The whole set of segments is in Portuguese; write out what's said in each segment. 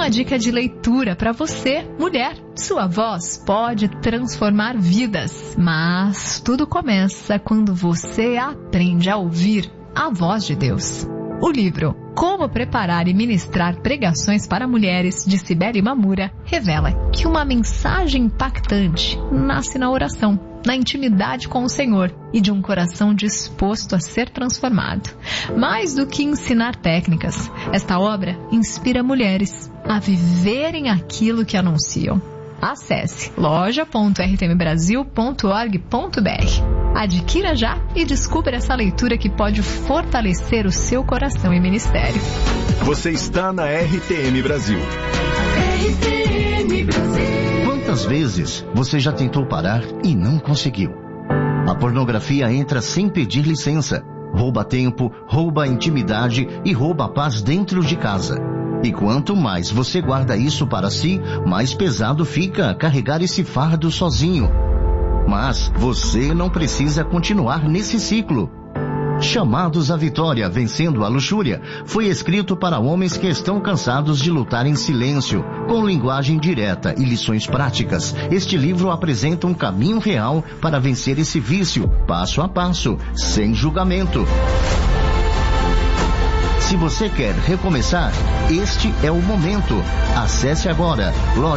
uma dica de leitura para você, mulher. Sua voz pode transformar vidas, mas tudo começa quando você aprende a ouvir a voz de Deus. O livro Como Preparar e Ministrar Pregações para Mulheres, de Cibele Mamura, revela que uma mensagem impactante nasce na oração, na intimidade com o Senhor e de um coração disposto a ser transformado. Mais do que ensinar técnicas, esta obra inspira mulheres a viverem aquilo que anunciam. Acesse loja.rtmbrasil.org.br. Adquira já e descubra essa leitura que pode fortalecer o seu coração e ministério. Você está na RTM Brasil. RTM Brasil. Quantas vezes você já tentou parar e não conseguiu? A pornografia entra sem pedir licença, rouba tempo, rouba a intimidade e rouba a paz dentro de casa. E quanto mais você guarda isso para si, mais pesado fica carregar esse fardo sozinho. Mas você não precisa continuar nesse ciclo. Chamados à Vitória, Vencendo a Luxúria, foi escrito para homens que estão cansados de lutar em silêncio, com linguagem direta e lições práticas. Este livro apresenta um caminho real para vencer esse vício, passo a passo, sem julgamento. Se você quer recomeçar, este é o momento. Acesse agora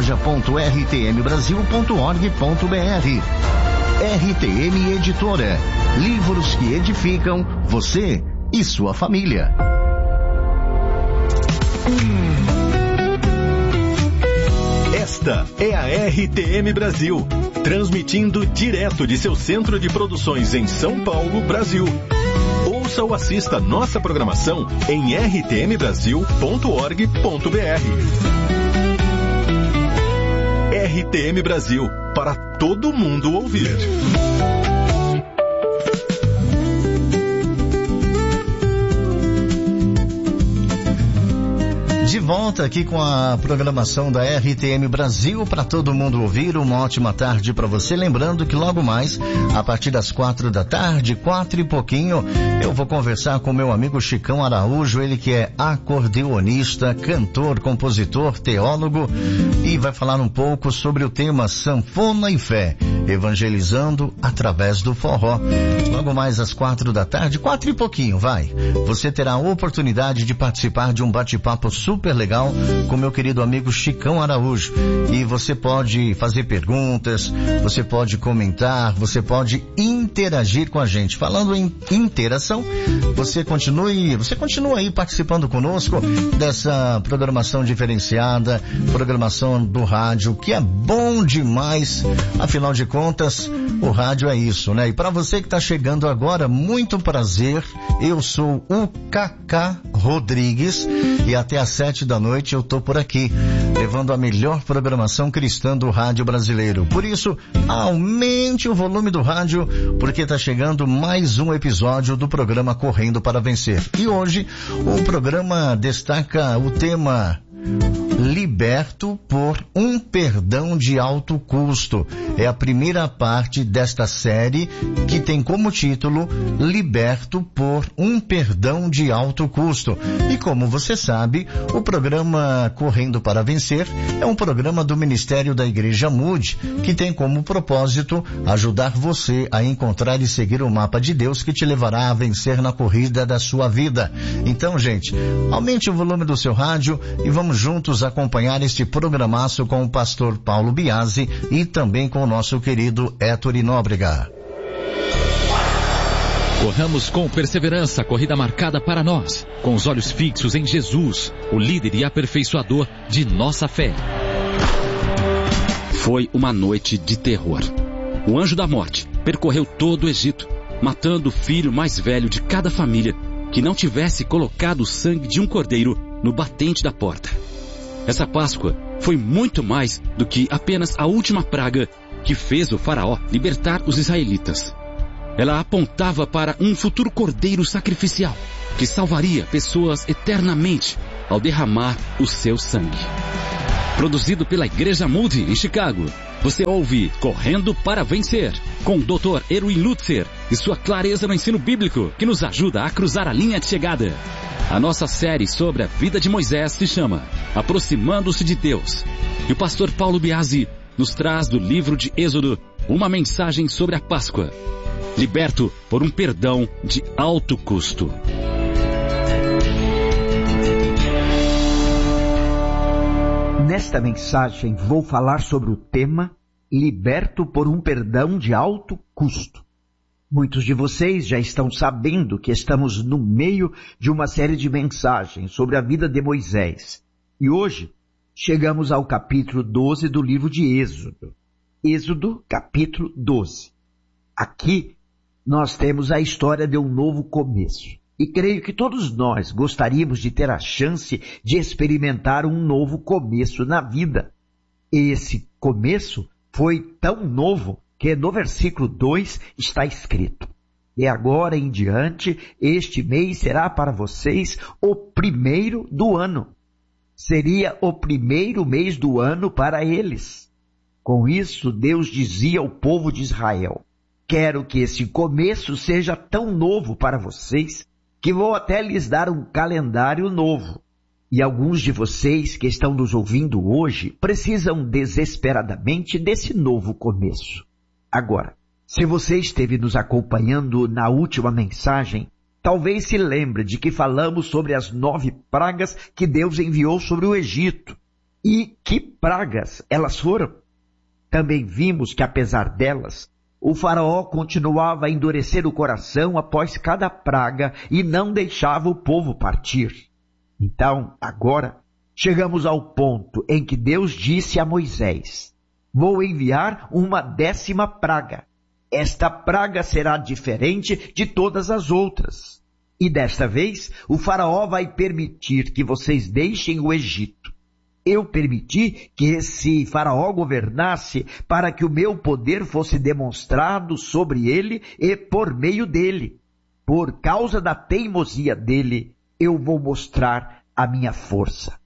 loja.rtmbrasil.org.br. RTM Editora. Livros que edificam você e sua família. Esta é a RTM Brasil, transmitindo direto de seu centro de produções em São Paulo, Brasil. Ouça ou assista nossa programação em rtmbrasil.org.br. RTM Brasil, para todo mundo ouvir. De volta aqui com a programação da RTM Brasil para todo mundo ouvir. Uma ótima tarde para você. Lembrando que logo mais, a partir das 4 da tarde, 4 e pouquinho, eu vou conversar com meu amigo Chicão Araújo, ele que é acordeonista, cantor, compositor, teólogo, e vai falar um pouco sobre o tema Sanfona e Fé, evangelizando através do forró. Logo mais às 4 da tarde, 4 e pouquinho, vai. Você terá a oportunidade de participar de um bate-papo super legal com meu querido amigo Chicão Araújo. E você pode fazer perguntas, você pode comentar, você pode interagir com a gente. Falando em interação, você continua aí participando conosco dessa programação diferenciada, programação do rádio, que é bom demais. Afinal de contas, o rádio é isso, né? E para você que está chegando agora, muito prazer. Eu sou o Cacá Rodrigues e até às 7 da noite eu tô por aqui, levando a melhor programação cristã do rádio brasileiro. Por isso, aumente o volume do rádio, porque tá chegando mais um episódio do programa Correndo para Vencer. E hoje, o programa destaca o tema Liberto por um Perdão de Alto Custo. É a primeira parte desta série que tem como título Liberto por um Perdão de Alto Custo. E como você sabe, o programa Correndo para Vencer é um programa do Ministério da Igreja Mood, que tem como propósito ajudar você a encontrar e seguir o mapa de Deus que te levará a vencer na corrida da sua vida. Então, gente, aumente o volume do seu rádio e vamos juntos acompanhar este programaço com o pastor Paulo Biasi e também com o nosso querido Héctor Nóbrega. Corramos com perseverança a corrida marcada para nós, com os olhos fixos em Jesus, o líder e aperfeiçoador de nossa fé. Foi uma noite de terror. O anjo da morte percorreu todo o Egito, matando o filho mais velho de cada família que não tivesse colocado o sangue de um cordeiro no batente da porta. Essa Páscoa foi muito mais do que apenas a última praga que fez o faraó libertar os israelitas. Ela apontava para um futuro cordeiro sacrificial que salvaria pessoas eternamente ao derramar o seu sangue. Produzido pela Igreja Moody em Chicago, você ouve Correndo para Vencer, com o Dr. Erwin Lutzer e sua clareza no ensino bíblico que nos ajuda a cruzar a linha de chegada. A nossa série sobre a vida de Moisés se chama Aproximando-se de Deus. E o pastor Paulo Biasi nos traz do livro de Êxodo uma mensagem sobre a Páscoa. Liberto por um perdão de alto custo. Nesta mensagem vou falar sobre o tema Liberto por um perdão de alto custo. Muitos de vocês já estão sabendo que estamos no meio de uma série de mensagens sobre a vida de Moisés. E hoje chegamos ao capítulo 12 do livro de Êxodo. Êxodo, capítulo 12. Aqui nós temos a história de um novo começo. E creio que todos nós gostaríamos de ter a chance de experimentar um novo começo na vida. Esse começo foi tão novo que no versículo 2 está escrito: "E agora em diante, este mês será para vocês o primeiro do ano." Seria o primeiro mês do ano para eles. Com isso, Deus dizia ao povo de Israel: "Quero que esse começo seja tão novo para vocês que vou até lhes dar um calendário novo." E alguns de vocês que estão nos ouvindo hoje precisam desesperadamente desse novo começo. Agora, se você esteve nos acompanhando na última mensagem, talvez se lembre de que falamos sobre as 9 pragas que Deus enviou sobre o Egito. E que pragas elas foram? Também vimos que, apesar delas, o faraó continuava a endurecer o coração após cada praga e não deixava o povo partir. Então, agora, chegamos ao ponto em que Deus disse a Moisés: "Vou enviar uma 10ª praga. Esta praga será diferente de todas as outras. E desta vez, o faraó vai permitir que vocês deixem o Egito. Eu permiti que esse faraó governasse para que o meu poder fosse demonstrado sobre ele e por meio dele. Por causa da teimosia dele, eu vou mostrar a minha força."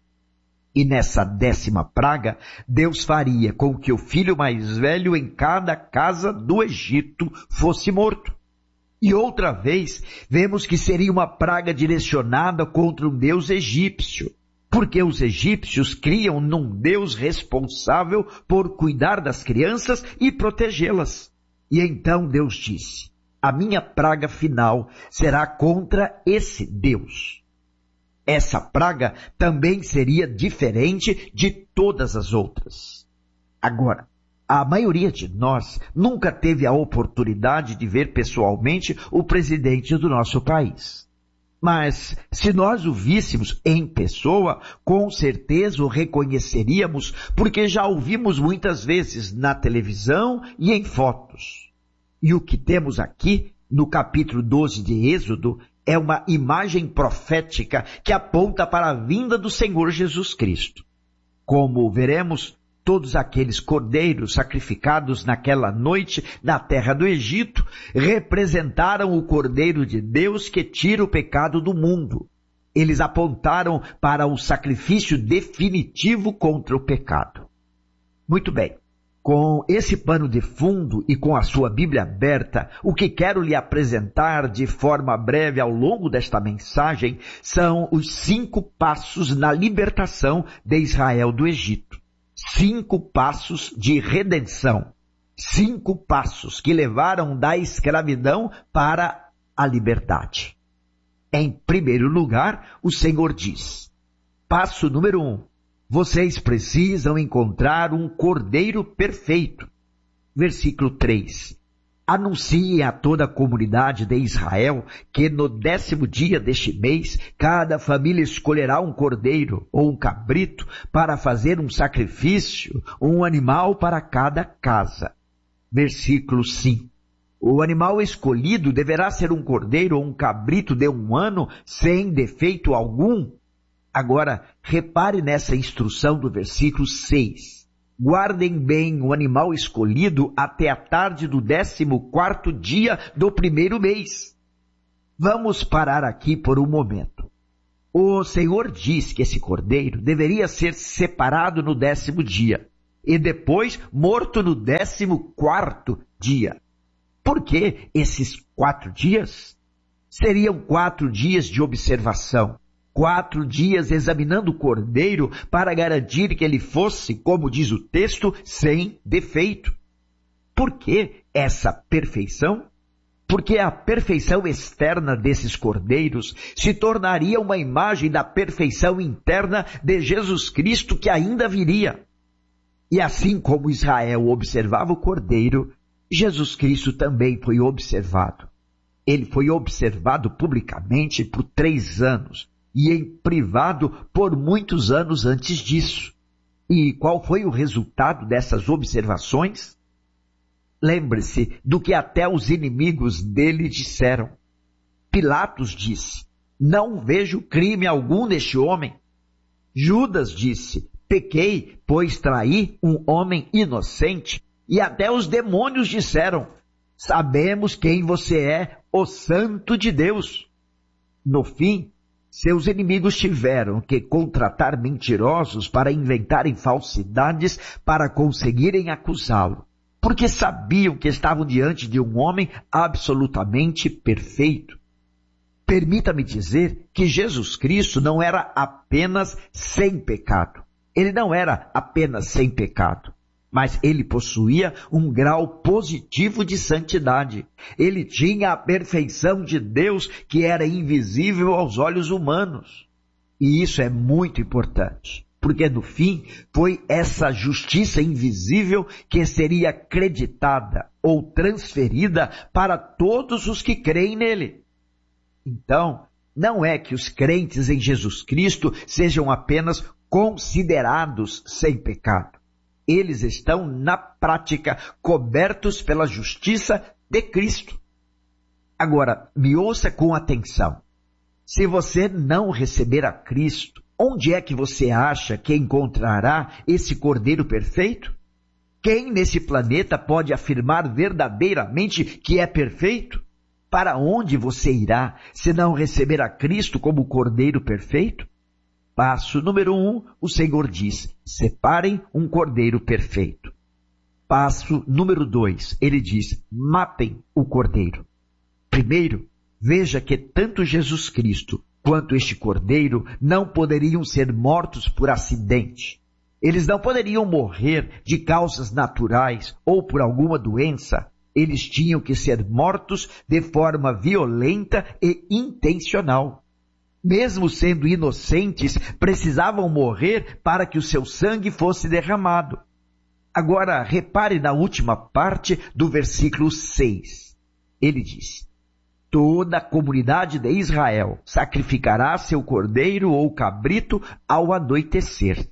E nessa 10ª praga, Deus faria com que o filho mais velho em cada casa do Egito fosse morto. E outra vez, vemos que seria uma praga direcionada contra um deus egípcio, porque os egípcios criam num Deus responsável por cuidar das crianças e protegê-las. E então Deus disse: "A minha praga final será contra esse Deus." Essa praga também seria diferente de todas as outras. Agora, a maioria de nós nunca teve a oportunidade de ver pessoalmente o presidente do nosso país. Mas, se nós o víssemos em pessoa, com certeza o reconheceríamos, porque já o vimos muitas vezes na televisão e em fotos. E o que temos aqui, no capítulo 12 de Êxodo, é uma imagem profética que aponta para a vinda do Senhor Jesus Cristo. Como veremos, todos aqueles cordeiros sacrificados naquela noite na terra do Egito representaram o Cordeiro de Deus que tira o pecado do mundo. Eles apontaram para o sacrifício definitivo contra o pecado. Muito bem. Com esse pano de fundo e com a sua Bíblia aberta, o que quero lhe apresentar de forma breve ao longo desta mensagem são os 5 passos na libertação de Israel do Egito. 5 passos de redenção. 5 passos que levaram da escravidão para a liberdade. Em primeiro lugar, o Senhor diz: passo número 1. Vocês precisam encontrar um cordeiro perfeito. Versículo 3. Anuncie a toda a comunidade de Israel que no 10º dia deste mês, cada família escolherá um cordeiro ou um cabrito para fazer um sacrifício, um animal para cada casa. Versículo 5. O animal escolhido deverá ser um cordeiro ou um cabrito de 1 ano, sem defeito algum. Agora, repare nessa instrução do versículo 6. Guardem bem o animal escolhido até a tarde do 14º dia do 1º mês. Vamos parar aqui por um momento. O Senhor diz que esse cordeiro deveria ser separado no 10º dia e depois morto no 14º dia. Por que esses 4 dias? Seriam 4 dias de observação. 4 dias examinando o cordeiro para garantir que ele fosse, como diz o texto, sem defeito. Por que essa perfeição? Porque a perfeição externa desses cordeiros se tornaria uma imagem da perfeição interna de Jesus Cristo que ainda viria. E assim como Israel observava o cordeiro, Jesus Cristo também foi observado. Ele foi observado publicamente por 3 anos e em privado por muitos anos antes disso. E qual foi o resultado dessas observações? Lembre-se do que até os inimigos dele disseram. Pilatos disse: não vejo crime algum neste homem. Judas disse: pequei, pois traí um homem inocente. E até os demônios disseram: sabemos quem você é, o Santo de Deus. No fim, seus inimigos tiveram que contratar mentirosos para inventarem falsidades para conseguirem acusá-lo, porque sabiam que estavam diante de um homem absolutamente perfeito. Permita-me dizer que Jesus Cristo não era apenas sem pecado. Ele não era apenas sem pecado, mas ele possuía um grau positivo de santidade. Ele tinha a perfeição de Deus que era invisível aos olhos humanos. E isso é muito importante, porque no fim foi essa justiça invisível que seria acreditada ou transferida para todos os que creem nele. Então, não é que os crentes em Jesus Cristo sejam apenas considerados sem pecado. Eles estão, na prática, cobertos pela justiça de Cristo. Agora, me ouça com atenção. Se você não receber a Cristo, onde é que você acha que encontrará esse Cordeiro perfeito? Quem nesse planeta pode afirmar verdadeiramente que é perfeito? Para onde você irá se não receber a Cristo como Cordeiro perfeito? Passo número 1, o Senhor diz: separem um cordeiro perfeito. Passo número 2, ele diz: matem o cordeiro. Primeiro, veja que tanto Jesus Cristo quanto este cordeiro não poderiam ser mortos por acidente. Eles não poderiam morrer de causas naturais ou por alguma doença. Eles tinham que ser mortos de forma violenta e intencional. Mesmo sendo inocentes, precisavam morrer para que o seu sangue fosse derramado. Agora, repare na última parte do versículo 6. Ele diz: toda a comunidade de Israel sacrificará seu cordeiro ou cabrito ao anoitecer.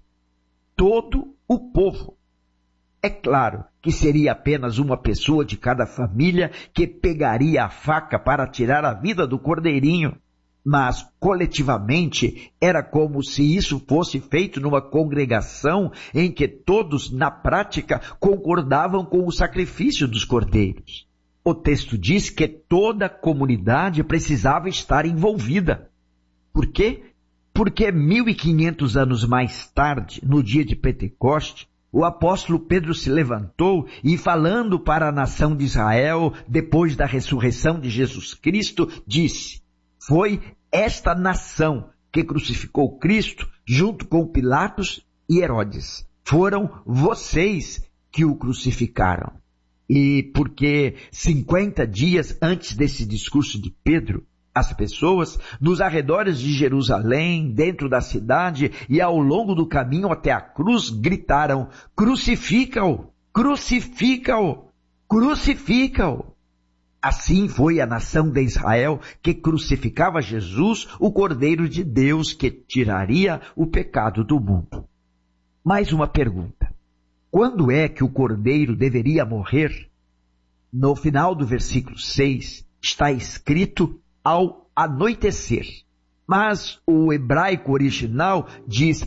Todo o povo. É claro que seria apenas uma pessoa de cada família que pegaria a faca para tirar a vida do cordeirinho. Mas, coletivamente, era como se isso fosse feito numa congregação em que todos, na prática, concordavam com o sacrifício dos cordeiros. O texto diz que toda a comunidade precisava estar envolvida. Por quê? Porque 1500 anos mais tarde, no dia de Pentecoste, o apóstolo Pedro se levantou e, falando para a nação de Israel, depois da ressurreição de Jesus Cristo, disse: foi esta nação que crucificou Cristo junto com Pilatos e Herodes. Foram vocês que o crucificaram. E porque 50 dias antes desse discurso de Pedro, as pessoas nos arredores de Jerusalém, dentro da cidade e ao longo do caminho até a cruz gritaram: crucifica-o, crucifica-o, crucifica-o. Assim foi a nação de Israel que crucificava Jesus, o Cordeiro de Deus que tiraria o pecado do mundo. Mais uma pergunta: quando é que o Cordeiro deveria morrer? No final do versículo 6 está escrito: ao anoitecer. Mas o hebraico original diz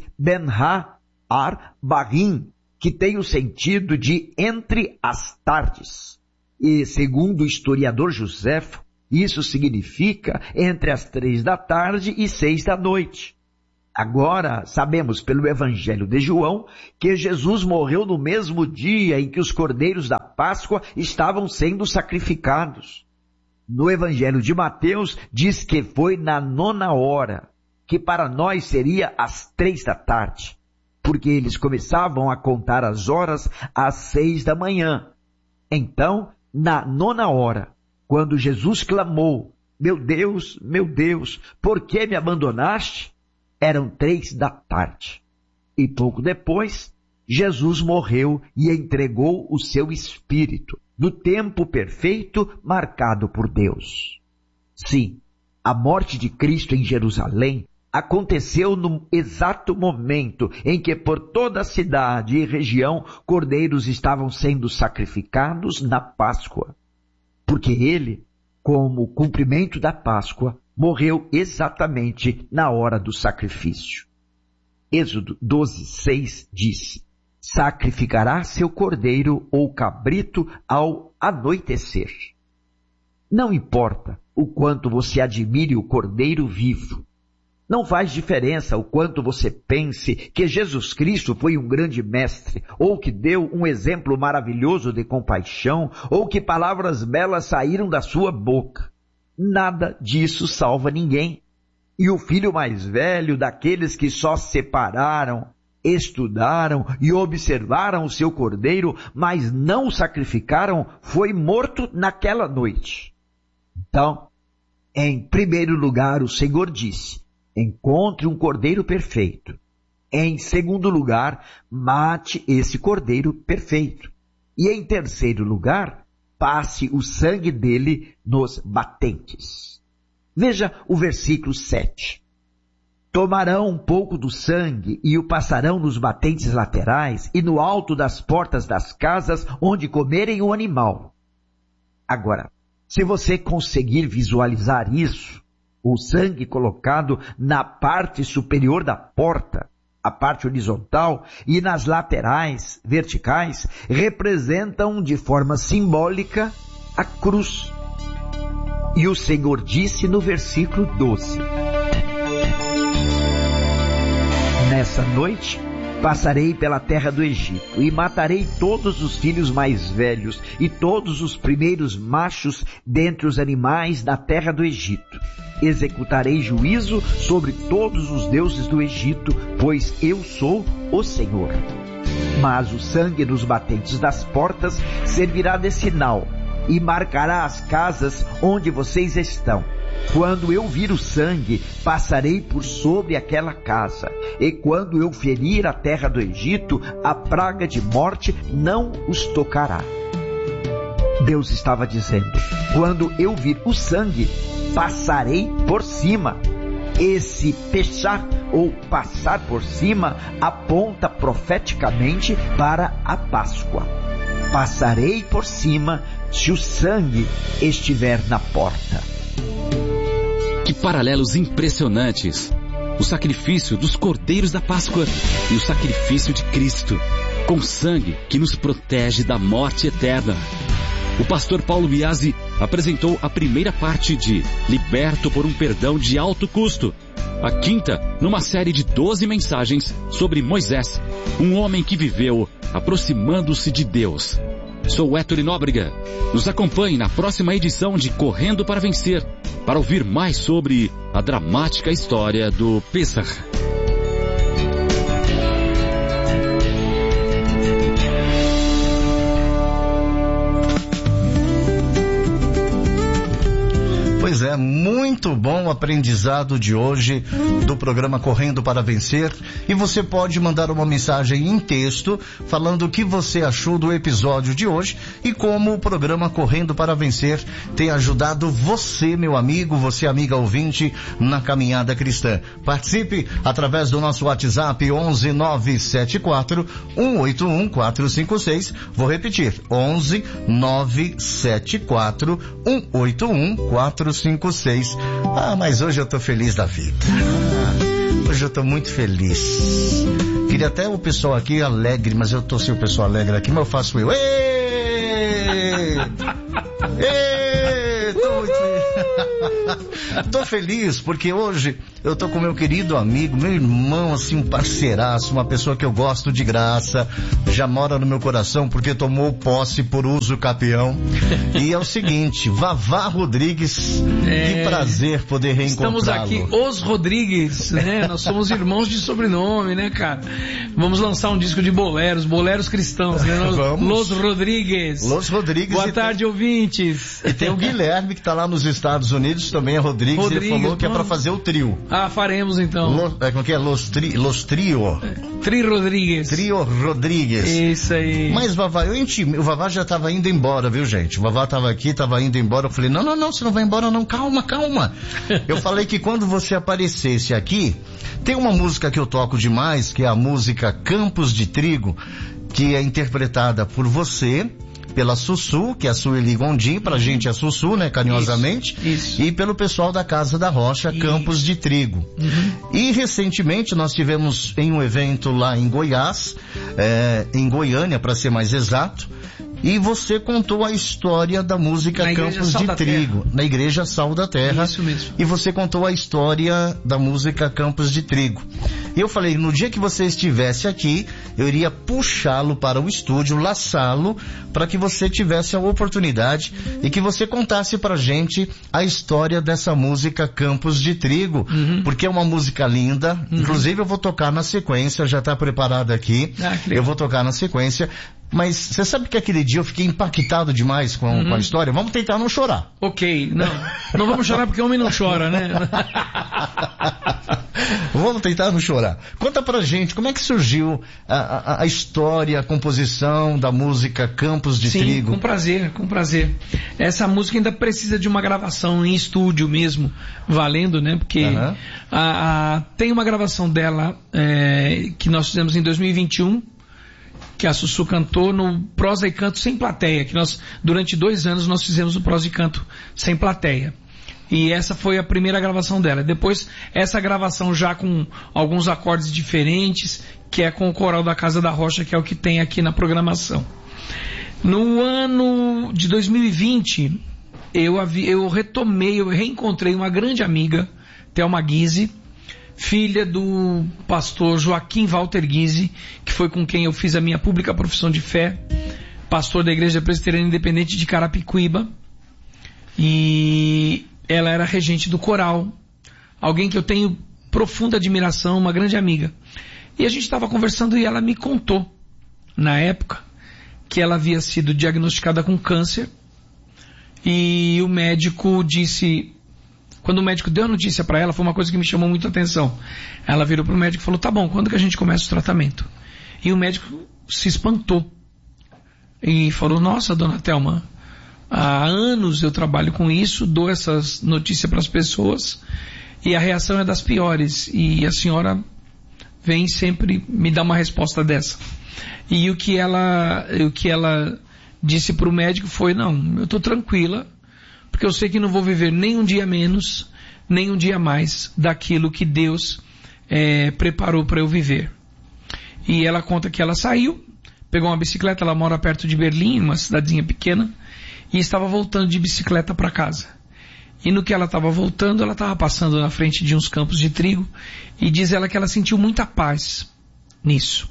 Ben-ha-ar-Barim, que tem o sentido de entre as tardes. E segundo o historiador Joséfo, isso significa entre as 3 da tarde e 6 da noite. Agora, sabemos pelo Evangelho de João que Jesus morreu no mesmo dia em que os cordeiros da Páscoa estavam sendo sacrificados. No Evangelho de Mateus diz que foi na 9ª hora. que para nós seria às 3 da tarde, porque eles começavam a contar as horas às 6 da manhã. Então, na 9ª hora, quando Jesus clamou, meu Deus, por que me abandonaste? Eram 3 da tarde. E pouco depois, Jesus morreu e entregou o seu espírito, no tempo perfeito marcado por Deus. Sim, a morte de Cristo em Jerusalém aconteceu no exato momento em que por toda a cidade e região cordeiros estavam sendo sacrificados na Páscoa. Porque ele, como cumprimento da Páscoa, morreu exatamente na hora do sacrifício. Êxodo 12:6 diz: sacrificará seu cordeiro ou cabrito ao anoitecer. Não importa o quanto você admire o cordeiro vivo. Não faz diferença o quanto você pense que Jesus Cristo foi um grande mestre, ou que deu um exemplo maravilhoso de compaixão, ou que palavras belas saíram da sua boca. Nada disso salva ninguém. E o filho mais velho daqueles que só separaram, estudaram e observaram o seu cordeiro, mas não o sacrificaram, foi morto naquela noite. Então, em primeiro lugar, o Senhor disse: encontre um cordeiro perfeito. Em segundo lugar, mate esse cordeiro perfeito. E em terceiro lugar, passe o sangue dele nos batentes. Veja o versículo 7. Tomarão um pouco do sangue e o passarão nos batentes laterais e no alto das portas das casas onde comerem o animal. Agora, se você conseguir visualizar isso, o sangue colocado na parte superior da porta, a parte horizontal, e nas laterais, verticais, representam de forma simbólica a cruz. E o Senhor disse no versículo 12: nessa noite passarei pela terra do Egito e matarei todos os filhos mais velhos e todos os primeiros machos dentre os animais da terra do Egito. Executarei juízo sobre todos os deuses do Egito, pois eu sou o Senhor. Mas o sangue nos batentes das portas servirá de sinal e marcará as casas onde vocês estão. Quando eu vir o sangue, passarei por sobre aquela casa, e quando eu ferir a terra do Egito, a praga de morte não os tocará. Deus estava dizendo: quando eu vir o sangue, passarei por cima. Esse pechar ou passar por cima aponta profeticamente para a Páscoa. Passarei por cima se o sangue estiver na porta. Que paralelos impressionantes! O sacrifício dos cordeiros da Páscoa e o sacrifício de Cristo, com sangue que nos protege da morte eterna. O pastor Paulo Biasi apresentou a primeira parte de Liberto por um Perdão de Alto Custo, a quinta numa série de 12 mensagens sobre Moisés, um homem que viveu aproximando-se de Deus. Sou Héctor Nóbrega. Nos acompanhe na próxima edição de Correndo para Vencer, para ouvir mais sobre a dramática história do Pêssar. Pois é, muito bom o aprendizado de hoje do programa Correndo para Vencer. E você pode mandar uma mensagem em texto falando o que você achou do episódio de hoje e como o programa Correndo para Vencer tem ajudado você, meu amigo, você amiga ouvinte, na caminhada cristã. Participe através do nosso WhatsApp 11 974 181 456. Vou repetir, 11 974 181 456. Ah, mas hoje eu tô feliz da vida. Hoje eu tô muito feliz. Queria até o pessoal aqui alegre, mas eu tô sem o pessoal alegre aqui, mas eu faço eu. Êêêê! Êêêê! Tô muito feliz. Tô feliz porque hoje eu tô com meu querido amigo, meu irmão, assim, um parceiraço, uma pessoa que eu gosto de graça, já mora no meu coração porque tomou posse por uso capião. E é o seguinte, Vavá Rodrigues, que prazer poder reencontrá-lo. Estamos aqui, os Rodrigues, né? Nós somos irmãos de sobrenome, né, cara? Vamos lançar um disco de boleros cristãos, né? Los Rodrigues. Los Rodrigues. Boa tarde, ouvintes. E tem o Guilherme, que tá lá nos Estados Unidos, também é Rodrigues, ele falou que é pra fazer o trio. Ah, faremos então. Como que é? Los Trio. Tri Rodrigues. Trio Rodrigues. Isso aí. Mas, Vavá, o Vavá já tava indo embora, viu, gente? O Vavá tava aqui, tava indo embora. Eu falei, não, você não vai embora não, calma. Eu falei que quando você aparecesse aqui, tem uma música que eu toco demais, que é a música Campos de Trigo, que é interpretada por você, pela Sussu, que é a Sueli Gondim, pra gente é Sussu, né, carinhosamente, isso. E pelo pessoal da Casa da Rocha, Campos de Trigo. E recentemente nós tivemos em um evento lá em Goiás, em Goiânia, para ser mais exato, e você contou a história da música Campos de Trigo, na Igreja Sal da Terra. Isso mesmo. E você contou a história da música Campos de Trigo. E eu falei, no dia que você estivesse aqui, eu iria puxá-lo para o estúdio, laçá-lo, para que você tivesse a oportunidade e que você contasse pra gente a história dessa música Campos de Trigo, porque é uma música linda. Inclusive eu vou tocar na sequência, já está preparado aqui. Eu vou tocar na sequência. Mas você sabe que aquele dia eu fiquei impactado demais com a história? Vamos tentar não chorar. Ok, não vamos chorar porque homem não chora, né? Vamos tentar não chorar. Conta pra gente, como é que surgiu a história, a composição da música Campos de Trigo? Sim, com prazer. Essa música ainda precisa de uma gravação em estúdio mesmo, valendo, né? Porque tem uma gravação dela que nós fizemos em 2021, que a Sussu cantou no Prosa e Canto Sem Plateia, que nós, durante 2 anos, nós fizemos o Prosa e Canto Sem Plateia. E essa foi a primeira gravação dela. Depois, essa gravação já com alguns acordes diferentes, que é com o Coral da Casa da Rocha, que é o que tem aqui na programação. No ano de 2020, eu reencontrei uma grande amiga, Thelma Guise, filha do pastor Joaquim Walter Guise, que foi com quem eu fiz a minha pública profissão de fé, pastor da Igreja Presbiteriana Independente de Carapicuíba, e ela era regente do coral, alguém que eu tenho profunda admiração, uma grande amiga. E a gente estava conversando e ela me contou, na época, que ela havia sido diagnosticada com câncer, e o médico disse... Quando o médico deu a notícia para ela, foi uma coisa que me chamou muito a atenção. Ela virou para o médico e falou, tá bom, quando que a gente começa o tratamento? E o médico se espantou. E falou, nossa, dona Thelma, há anos eu trabalho com isso, dou essas notícias para as pessoas, e a reação é das piores. E a senhora vem sempre me dar uma resposta dessa. E o que ela disse para o médico foi, não, eu estou tranquila, porque eu sei que não vou viver nem um dia menos, nem um dia mais daquilo que Deus preparou para eu viver. E ela conta que ela saiu, pegou uma bicicleta, ela mora perto de Berlim, uma cidadezinha pequena, e estava voltando de bicicleta para casa. E no que ela estava voltando, ela estava passando na frente de uns campos de trigo, e diz ela que ela sentiu muita paz nisso.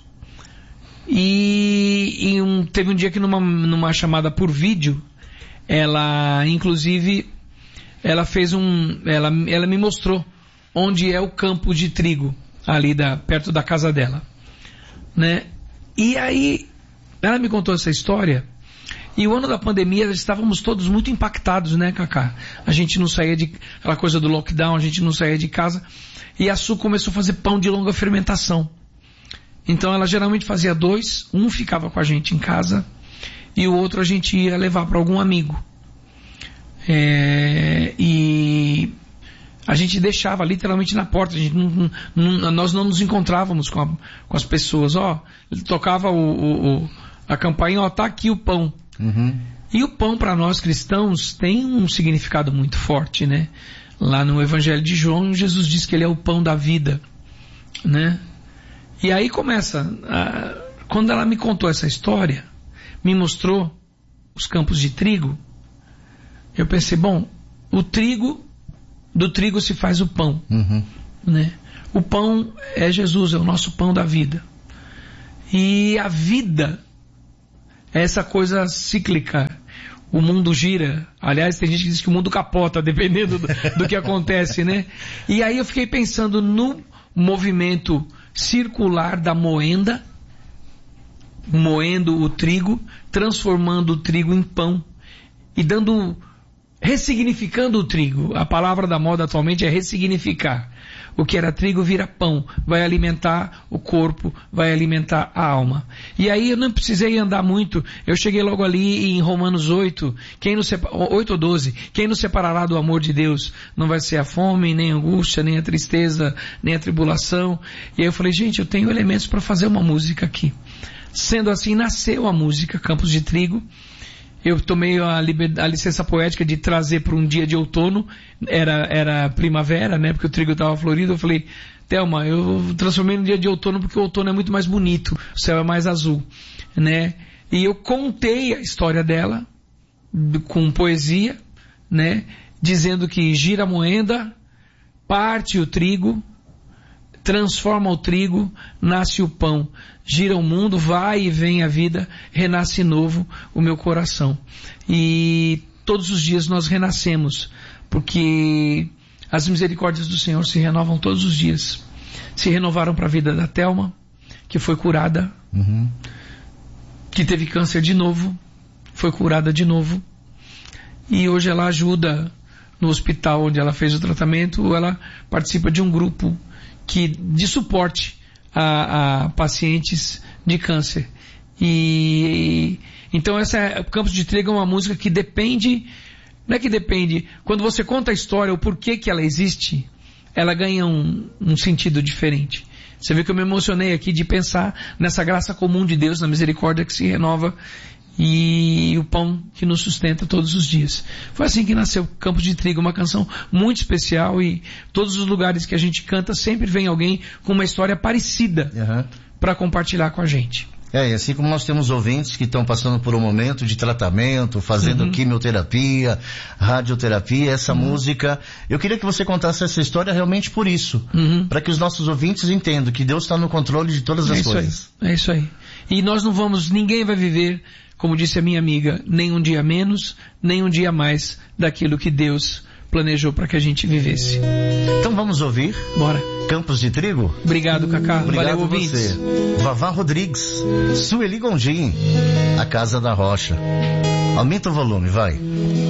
Teve um dia que numa chamada por vídeo, ela, inclusive, ela me mostrou onde é o campo de trigo, ali perto da casa dela, né? E aí, ela me contou essa história, e o ano da pandemia, estávamos todos muito impactados, né, Cacá? A gente não saía aquela coisa do lockdown, a gente não saía de casa, e a Su começou a fazer pão de longa fermentação. Então ela geralmente fazia 2, um ficava com a gente em casa, e o outro a gente ia levar para algum amigo. E a gente deixava literalmente na porta, nós não nos encontrávamos com as pessoas. Ele tocava a campainha, tá aqui o pão. E o pão para nós cristãos tem um significado muito forte, né? Lá no Evangelho de João, Jesus diz que ele é o pão da vida, né? E aí começa, quando ela me contou essa história, me mostrou os campos de trigo, eu pensei, bom, o trigo do trigo se faz o pão. Né? O pão é Jesus, é o nosso pão da vida. E a vida é essa coisa cíclica. O mundo gira. Aliás, tem gente que diz que o mundo capota, dependendo do que acontece, né? E aí eu fiquei pensando no movimento circular da moenda, moendo o trigo, transformando o trigo em pão e ressignificando o trigo. A palavra da moda atualmente é ressignificar. O que era trigo vira pão, vai alimentar o corpo, vai alimentar a alma. E aí eu não precisei andar muito, eu cheguei logo ali em Romanos 8, 8 ou 12, quem nos separará do amor de Deus? Não vai ser a fome, nem a angústia, nem a tristeza, nem a tribulação. E aí eu falei, gente, eu tenho elementos para fazer uma música aqui. Sendo assim, nasceu a música Campos de Trigo. Eu tomei a licença poética de trazer para um dia de outono, era primavera, né, porque o trigo estava florido. Eu falei, Thelma, eu transformei no dia de outono porque o outono é muito mais bonito, o céu é mais azul, né? E eu contei a história dela com poesia, né, dizendo que gira a moenda, parte o trigo, transforma o trigo, nasce o pão, gira o mundo, vai e vem a vida, renasce novo o meu coração. E todos os dias nós renascemos, porque as misericórdias do Senhor se renovam todos os dias. Se renovaram para a vida da Thelma, que foi curada, que teve câncer de novo, foi curada de novo, e hoje ela ajuda no hospital onde ela fez o tratamento, ela participa de um grupo de suporte a pacientes de câncer. E então Campos de Trigo é uma música que depende, não é que depende, quando você conta a história, o porquê que ela existe, ela ganha um sentido diferente. Você vê que eu me emocionei aqui de pensar nessa graça comum de Deus, na misericórdia que se renova e o pão que nos sustenta todos os dias. Foi assim que nasceu Campos de Trigo, uma canção muito especial, e todos os lugares que a gente canta sempre vem alguém com uma história parecida para compartilhar com a gente. E assim como nós temos ouvintes que estão passando por um momento de tratamento, fazendo quimioterapia, radioterapia, essa música, eu queria que você contasse essa história realmente por isso, para que os nossos ouvintes entendam que Deus está no controle de todas as coisas. É isso aí. E nós ninguém vai viver, como disse a minha amiga, nem um dia menos, nem um dia mais daquilo que Deus planejou para que a gente vivesse. Então vamos ouvir? Bora. Campos de Trigo? Obrigado, Cacá. Obrigado. Valeu, ouvintes. Você. Vavá Rodrigues, Sueli Gondim, A Casa da Rocha. Aumenta o volume, vai.